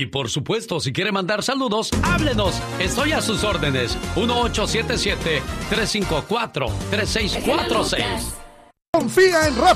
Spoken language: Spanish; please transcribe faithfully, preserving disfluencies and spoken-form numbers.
Y por supuesto, si quiere mandar saludos, háblenos. Estoy a sus órdenes. uno ocho siete siete, tres cinco cuatro, tres seis cuatro seis. Confía en Rafa